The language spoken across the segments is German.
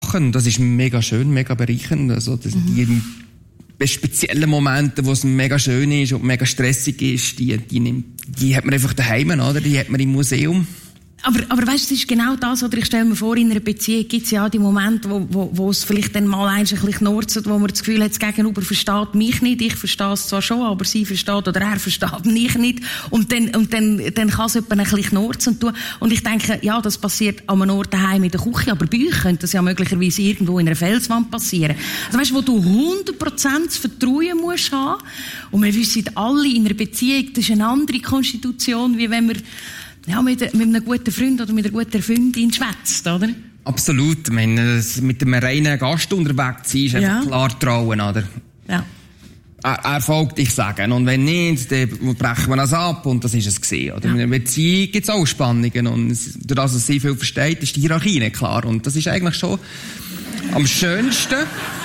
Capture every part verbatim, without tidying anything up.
machen. Das ist mega schön, mega bereichernd. Also, das, mhm. die speziellen Momente, wo es mega schön ist und mega stressig ist, die, die, die hat man einfach daheim, oder? Die hat man im Museum. Aber, aber weißt, das ist genau das, oder ich stelle mir vor, in einer Beziehung gibt es ja die Momente, wo, wo, wo es vielleicht dann mal ein bisschen knurzt, wo man das Gefühl hat, das Gegenüber versteht mich nicht, ich verstehe es zwar schon, aber sie versteht oder er versteht mich nicht. Und dann, und dann, dann kann es jemand ein bisschen knurzen und tun. Und ich denke, ja, das passiert an einem Ort daheim in der Küche, aber bei euch könnte das ja möglicherweise irgendwo in einer Felswand passieren. Also weißt, wo du hundert Prozent das Vertrauen musst haben. Und wir wissen alle, in einer Beziehung, das ist eine andere Konstitution, wie wenn wir ja, mit, mit einem guten Freund oder mit einer guten Freundin schwätzt, oder? Absolut. Ich meine, mit einem reinen Gast unterwegs sein, ist einfach ja. klar trauen, oder? Ja. Er, er folgt, ich sage. Und wenn nicht, dann brechen wir das ab und das ist es gewesen, oder? Ja. In einer Beziehung gibt es auch Spannungen und durch das, was sie viel versteht, ist die Hierarchie nicht klar. Und das ist eigentlich schon am schönsten,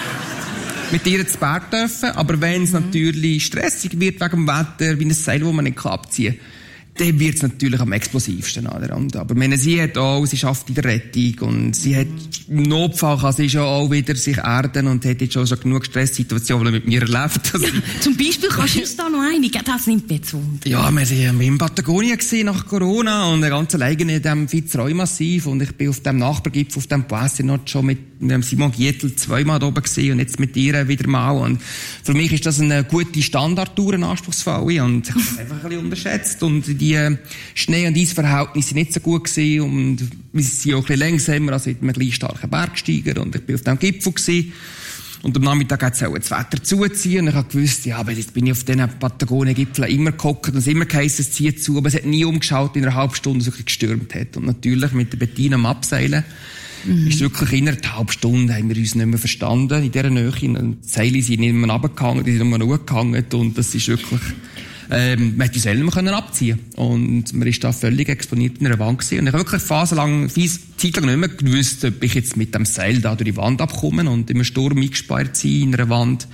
mit ihr zu Berg dürfen. Aber wenn es mhm. natürlich stressig wird wegen dem Wetter, wie ein Seil, das man nicht abziehen kann, dann wird es natürlich am explosivsten. Oder? Und, aber meine, sie hat auch, sie schafft in der Rettung und sie hat, im Notfall kann sie schon auch wieder sich erden und hat jetzt schon, schon genug Stresssituationen mit mir erlebt. Also, ja, zum Beispiel kannst du uns da noch eine, das nimmt mir zu Wunder. Ja, wir waren in Patagonien nach Corona und ganz alleine in diesem Fitzroy-Massiv und ich bin auf dem Nachbargipfel, auf dem Poisson schon mit Simon Gietl zweimal da oben gewesen und jetzt mit ihr wieder mal. Und für mich ist das eine gute Standardtour, eine anspruchsvolle und ich habe es einfach ein bisschen unterschätzt und die Schnee- und Eisverhältnisse sind nicht so gut gewesen und wir sind auch ein bisschen langsamer als mit einem gleich starken Bergsteiger und ich bin auf dem Gipfel gewesen. Und am Nachmittag hat es auch das Wetter zuziehen und ich habe gewusst, ja, aber jetzt bin ich auf diesen Patagonien-Gipfeln immer gehockt und es immer geheißen, es zieht zu, aber es hat nie umgeschaut in einer halben Stunde, so ein bisschen gestürmt hat. Und natürlich mit der Bettina am Abseilen mhm. ist wirklich innerhalb einer halben Stunde haben wir uns nicht mehr verstanden in dieser Nähe. Die Seile sind nicht mehr runtergehangen, die sind nur noch hochgehangen und das ist wirklich... Ähm, man hätte uns nicht mehr abziehen können. Und man ist da völlig exponiert in einer Wand gewesen. Und ich habe wirklich phasenlang, Zeit lang nicht mehr gewusst, ob ich jetzt mit dem Seil da durch die Wand abkomme und im Sturm eingesperrt sein in einer Wand.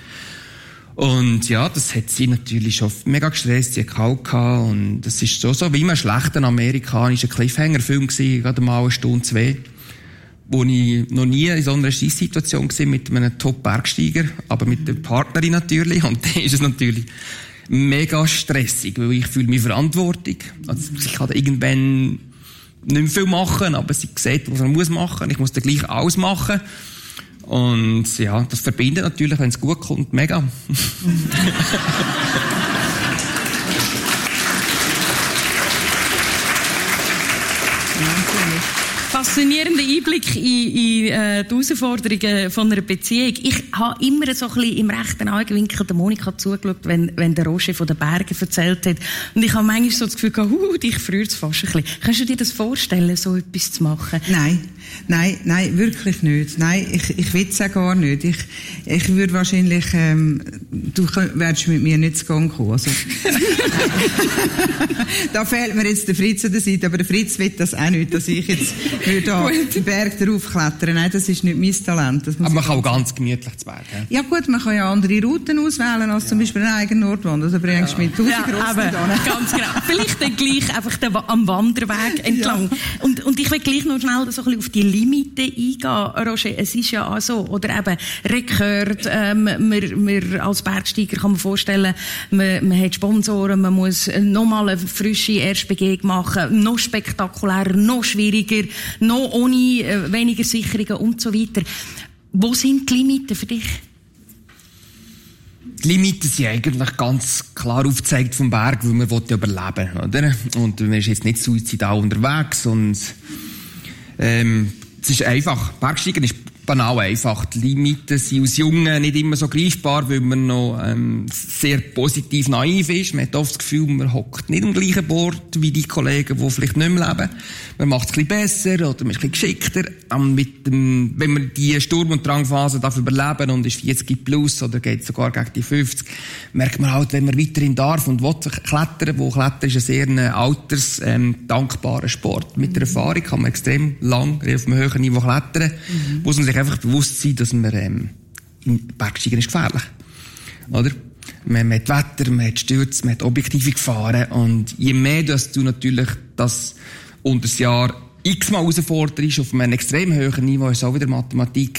Und ja, das hat sie natürlich schon mega gestresst, sie hat kalt gehabt. Und das ist so, so wie immer ein schlechter amerikanischer Cliffhanger-Film gewesen, gerade mal eine Stunde, zwei. Wo ich noch nie in so einer Scheisssituation war mit einem Top-Bergsteiger, aber mit der Partnerin natürlich. Und dann ist es natürlich mega stressig, weil ich fühle mich Verantwortung. Also ich kann da irgendwann nicht mehr viel machen, aber sie sieht, was man muss machen. Ich muss dann gleich alles machen. Und ja, das verbindet natürlich, wenn es gut kommt, mega. Faszinierender Einblick in, in äh, die Herausforderungen von einer Beziehung. Ich habe immer so ein bisschen im rechten Augenwinkel der Monika zugeschaut, wenn, wenn der Roger von den Bergen erzählt hat. Und ich habe manchmal so das Gefühl gehabt, uh, dich friert es fast ein bisschen. Kannst du dir das vorstellen, so etwas zu machen? Nein, nein, nein, wirklich nicht. Nein, ich, ich will es auch gar nicht. Ich, ich würde wahrscheinlich, ähm, du wärst mit mir nicht zu Gang kommen. Also, da fehlt mir jetzt der Fritz an der Seite, aber der Fritz will das auch nicht, dass ich jetzt würde da den Berg drauf klettern. Nein, das ist nicht mein Talent. Das aber man kann auch ganz gemütlich zu Berg. Ja? Ja gut, man kann ja andere Routen auswählen, als ja. zum Beispiel eine eigene Nordwand. Also bringst du ja. mit tausend ja, Rossen da. Ganz genau. Vielleicht dann gleich einfach den, am Wanderweg entlang. Ja. Und, und ich will gleich noch schnell so ein bisschen auf die Limite eingehen, Roger. Es ist ja auch so, oder eben Rekord, ähm, man, man als Bergsteiger kann man vorstellen, man, man hat Sponsoren, man muss nochmal eine frische Erstbegehung machen, noch spektakulärer, noch schwieriger, noch ohne äh, weniger Sicherungen und so weiter. Wo sind die Limiten für dich? Die Limiten sind eigentlich ganz klar aufgezeigt vom Berg, weil man ja überleben will, oder? Und man ist jetzt nicht suizidal unterwegs und ähm, es ist einfach. Bergsteigen ist banal einfach. Die Limiten sind als Jungen nicht immer so greifbar, weil man noch ähm, sehr positiv naiv ist. Man hat oft das Gefühl, man hockt nicht am gleichen Board wie die Kollegen, die vielleicht nicht mehr leben. Man macht es ein bisschen besser oder man ist ein bisschen geschickter. Ähm, mit dem, wenn man die Sturm- und Drangphase darf überleben und ist vierzig plus oder geht sogar gegen die fünfzig, merkt man halt, wenn man weiterhin darf und will klettern, wo Klettern ist ein sehr alters, ähm, dankbarer Sport. Mit der Erfahrung kann man extrem lang auf einem höheren Niveau klettern, mhm. muss man sich einfach bewusst sein, dass man ähm, im Bergsteigen ist gefährlich, oder? Man, man hat Wetter, man hat Stürze, man hat objektive Gefahren und je mehr, dass du natürlich das unter das Jahr x-mal herausforderst auf einem extrem hohen Niveau, ist auch wieder Mathematik,